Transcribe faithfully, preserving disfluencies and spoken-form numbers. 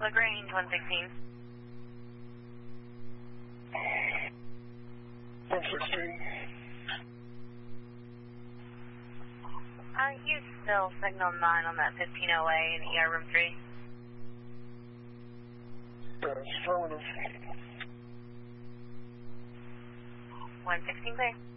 LaGrange, one sixteen. one sixteen. Are you still signal nine on that fifteen oh A in E R room three? Yes, affirmative. one sixteen clear.